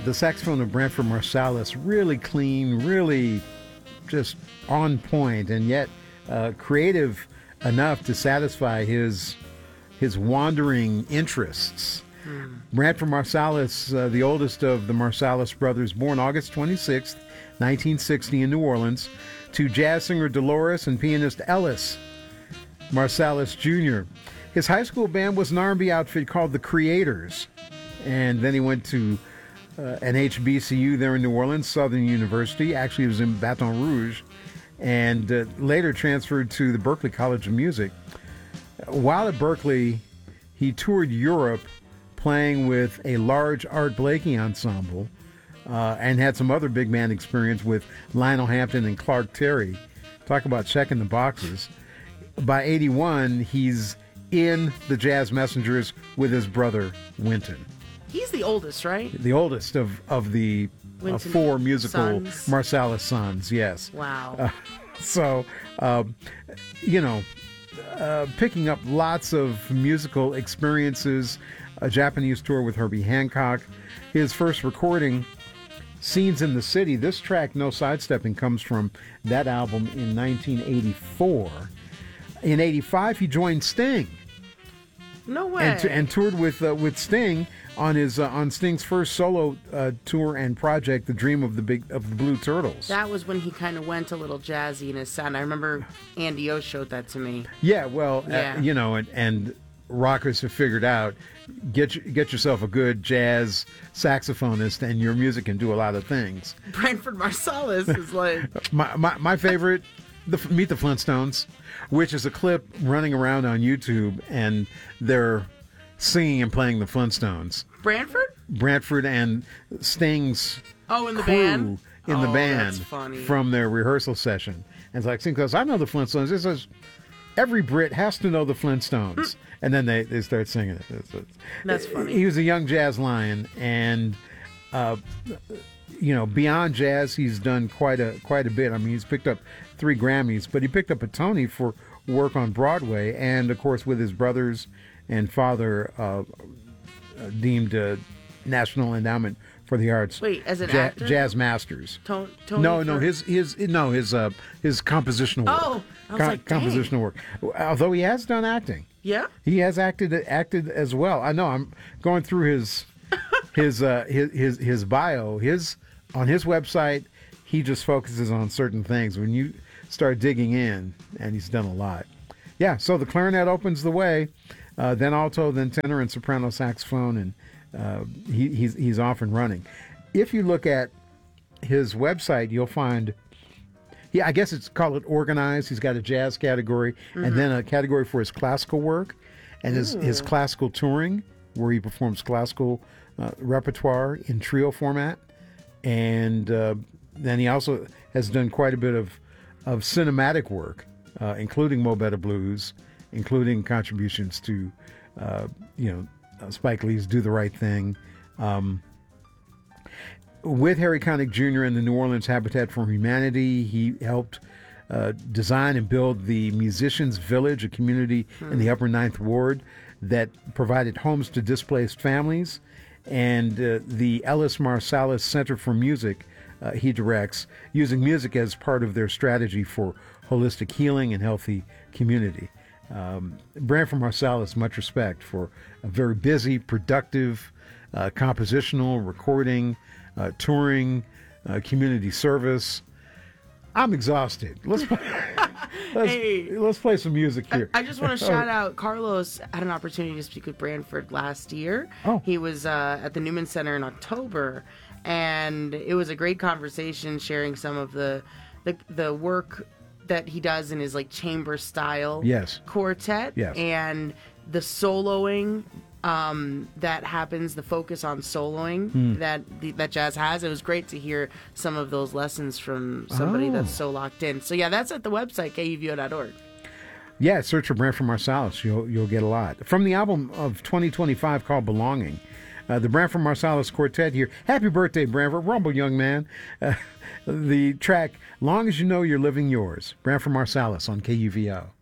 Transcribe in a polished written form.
the saxophone of Branford Marsalis, really clean, really just on point, and yet creative enough to satisfy his wandering interests. Branford Marsalis, the oldest of the Marsalis brothers, born August 26th, 1960 in New Orleans, to jazz singer Dolores and pianist Ellis Marsalis Jr. His high school band was an R&B outfit called The Creators, and then he went to an HBCU there in New Orleans, Southern University. Actually, he was in Baton Rouge, and later transferred to the Berklee College of Music. While at Berklee, he toured Europe playing with a large Art Blakey ensemble, and had some other big band experience with Lionel Hampton and Clark Terry. Talk about checking the boxes. By 81, he's in the Jazz Messengers with his brother, Wynton. He's the oldest, right? The oldest of the four musical sons. Marsalis sons, yes. Wow. So, picking up lots of musical experiences, a Japanese tour with Herbie Hancock. His first recording, Scenes in the City, this track, No Sidestepping, comes from that album in 1984. In 85, he joined Sting. No way. And toured with Sting on Sting's first solo tour and project, The Dream of the Blue Turtles. That was when he kind of went a little jazzy in his sound. I remember Andy O showed that to me. Yeah, well, and rockers have figured out, get yourself a good jazz saxophonist, and your music can do a lot of things. Branford Marsalis is like my favorite. Meet the Flintstones, which is a clip running around on YouTube, and they're singing and playing the Flintstones. Branford and Sting's in the crew band? in the band That's funny. from their rehearsal session. And it's like, Sting goes, I know the Flintstones. This is, every Brit has to know the Flintstones. And then they start singing it. That's funny. He was a young jazz lion, and beyond jazz, he's done quite a bit. I mean, he's picked up 3 Grammys, but he picked up a Tony for work on Broadway, and of course with his brothers and father, deemed National Endowment for the Arts. Wait, as an actor? Jazz Masters. Tony His compositional work. Oh, I was like, dang. Compositional work. Although he has done acting. Yeah? He has acted as well. I know. I'm going through his bio. On his website, he just focuses on certain things. When you start digging in, and he's done a lot. Yeah. So the clarinet opens the way, then alto, then tenor and soprano saxophone, and he's off and running. If you look at his website, you'll find. Yeah, I guess call it organized. He's got a jazz category, and then a category for his classical work, and his classical touring, where he performs classical repertoire in trio format, and then he also has done quite a bit of cinematic work, including Mo Better Blues, including contributions to Spike Lee's Do the Right Thing. With Harry Connick Jr. and the New Orleans Habitat for Humanity, he helped design and build the Musicians Village, a community in the Upper Ninth Ward that provided homes to displaced families, and the Ellis Marsalis Center for Music he directs, using music as part of their strategy for holistic healing and healthy community. Branford Marsalis, much respect for a very busy, productive, compositional, recording, touring, community service. I'm exhausted. Let's play some music here. I just want to shout out, Carlos had an opportunity to speak with Branford last year. Oh. He was at the Newman Center in October, and it was a great conversation, sharing some of the work that he does in his chamber style quartet, and the soloing that happens, the focus on soloing that jazz has. It was great to hear some of those lessons from somebody that's so locked in. So yeah, that's at the website, KUVO.org. Yeah, search for Branford Marsalis. You'll get a lot. From the album of 2025 called Belonging, the Branford Marsalis Quartet here. Happy birthday, Branford. Rumble, young man. The track, Long as You Know You're Living Yours. Branford Marsalis on KUVO.